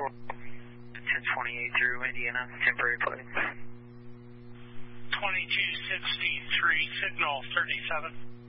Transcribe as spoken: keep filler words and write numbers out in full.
ten twenty-eight through Indiana, temporary plate. twenty-two sixty-three, signal thirty-seven.